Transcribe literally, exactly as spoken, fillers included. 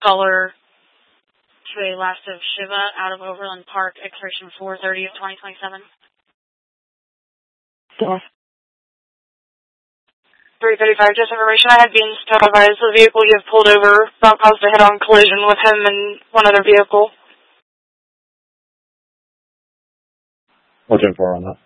Sculler to a last of Shiva out of Overland Park, expiration four thirty of twenty twenty-seven. Yes. three thirty-five, just information. I had been advised the vehicle you have pulled over about caused a head-on collision with him and one other vehicle. What's in for on that?